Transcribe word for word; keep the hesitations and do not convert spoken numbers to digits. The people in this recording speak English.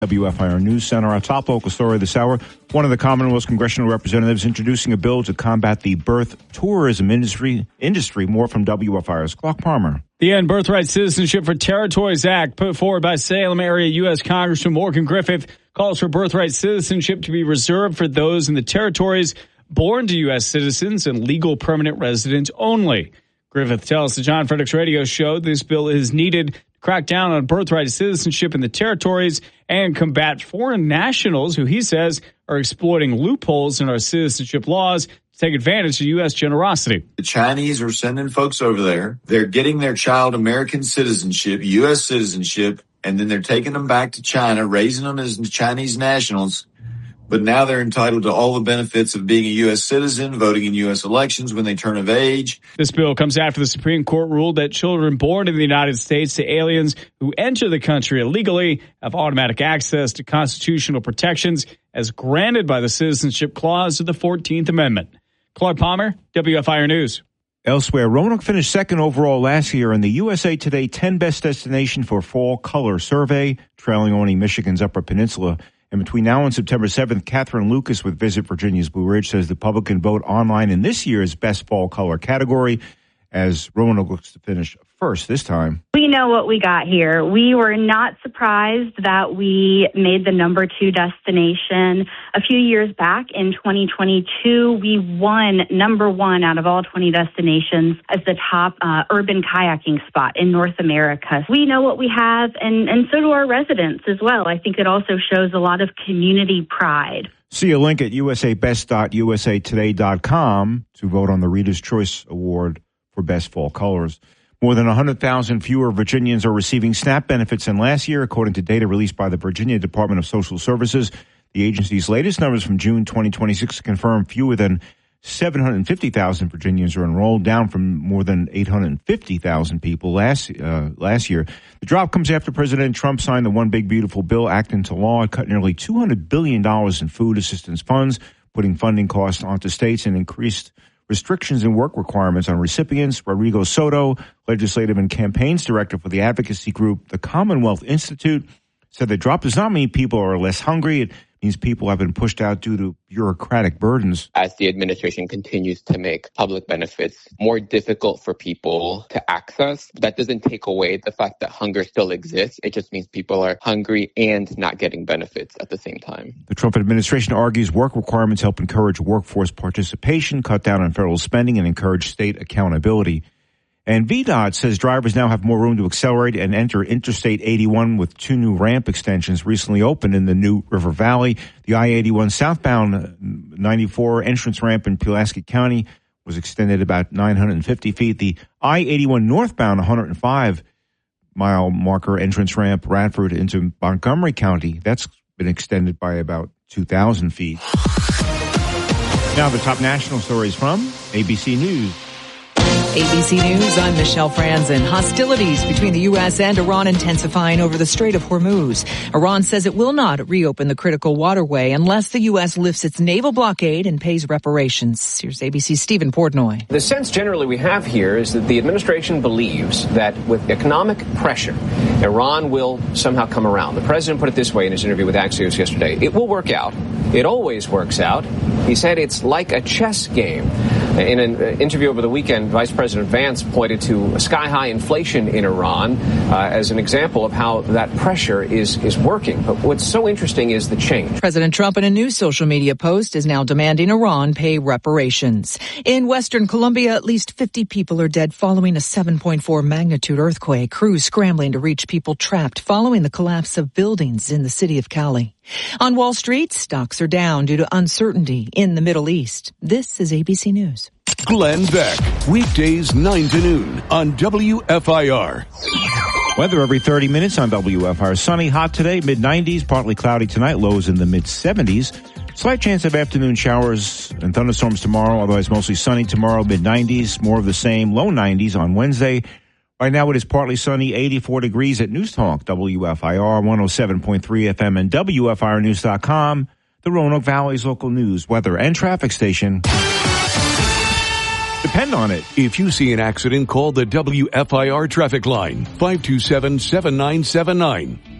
W F I R News Center. Our top local story this hour, one of the Commonwealth's congressional representatives introducing a bill to combat the birth tourism industry. Industry. More from W F I R's Clark Palmer. The End Birthright Citizenship for Territories Act, put forward by Salem area U S Congressman Morgan Griffith, calls for birthright citizenship to be reserved for those in the territories born to U S citizens and legal permanent residents only. Griffith tells the John Fredericks Radio Show this bill is needed to crack down on birthright citizenship in the territories and combat foreign nationals who he says are exploiting loopholes in our citizenship laws to take advantage of U S generosity. The Chinese are sending folks over there. They're getting their child American citizenship, U S citizenship, and then they're taking them back to China, raising them as Chinese nationals. But now they're entitled to all the benefits of being a U S citizen, voting in U S elections when they turn of age. This bill comes after the Supreme Court ruled that children born in the United States to aliens who enter the country illegally have automatic access to constitutional protections as granted by the Citizenship Clause of the fourteenth Amendment. Clark Palmer, W F I R News. Elsewhere, Roanoke finished second overall last year in the U S A Today ten Best Destination for Fall Color Survey, trailing only Michigan's Upper Peninsula. And between now and September seventh, Catherine Lucas with Visit Virginia's Blue Ridge says the public can vote online in this year's Best Fall Color category as Roanoke looks to finish first this time. We know what we got here. We were not surprised that we made the number two destination. A few years back in twenty twenty-two, we won number one out of all twenty destinations as the top uh, urban kayaking spot in North America. We know what we have, and, and so do our residents as well. I think it also shows a lot of community pride. See a link at u s a best dot u s a today dot com to vote on the Reader's Choice Award for Best Fall Colors. More than one hundred thousand fewer Virginians are receiving SNAP benefits than last year, according to data released by the Virginia Department of Social Services. The agency's latest numbers from June twenty twenty-six confirm fewer than seven hundred fifty thousand Virginians are enrolled, down from more than eight hundred fifty thousand people last uh, last year. The drop comes after President Trump signed the One Big Beautiful Bill Act into law. It cut nearly two hundred billion dollars in food assistance funds, putting funding costs onto states and increased restrictions and work requirements on recipients. Rodrigo Soto, legislative and campaigns director for the advocacy group the Commonwealth Institute, said the drop does not mean people are less hungry. It means people have been pushed out due to bureaucratic burdens. As the administration continues to make public benefits more difficult for people to access, that doesn't take away the fact that hunger still exists. It just means people are hungry and not getting benefits at the same time. The Trump administration argues work requirements help encourage workforce participation, cut down on federal spending, and encourage state accountability. And V DOT says drivers now have more room to accelerate and enter Interstate eighty-one with two new ramp extensions recently opened in the New River Valley. The I eighty-one southbound ninety-four entrance ramp in Pulaski County was extended about nine hundred fifty feet. The I eighty-one northbound one hundred five mile marker entrance ramp Radford into Montgomery County, that's been extended by about two thousand feet. Now the top national stories from A B C News. A B C News, I'm Michelle Franzen. Hostilities between the U S and Iran intensifying over the Strait of Hormuz. Iran says it will not reopen the critical waterway unless the U S lifts its naval blockade and pays reparations. Here's A B C's Stephen Portnoy. The sense generally we have here is that the administration believes that with economic pressure, Iran will somehow come around. The president put it this way in his interview with Axios yesterday. It will work out. It always works out. He said it's like a chess game. In an interview over the weekend, Vice President Vance pointed to sky-high inflation in Iran uh, as an example of how that pressure is, is working. But what's so interesting is the change. President Trump, in a new social media post, is now demanding Iran pay reparations. In Western Colombia, at least fifty people are dead following a seven point four magnitude earthquake. Crews scrambling to reach people trapped following the collapse of buildings in the city of Cali. On Wall Street, stocks are down due to uncertainty in the Middle East. This is A B C News. Glenn Beck, weekdays nine to noon on W F I R. Weather every thirty minutes on W F I R. Sunny, hot today, mid nineties, partly cloudy tonight, lows in the mid seventies. Slight chance of afternoon showers and thunderstorms tomorrow, otherwise mostly sunny tomorrow, mid nineties, more of the same, low nineties on Wednesday. Right now it is partly sunny, eighty-four degrees at News Talk, W F I R one oh seven point three F M and W F I R news dot com, the Roanoke Valley's local news, weather, and traffic station. Depend on it. If you see an accident, call the W F I R traffic line, five two seven, seven nine seven nine.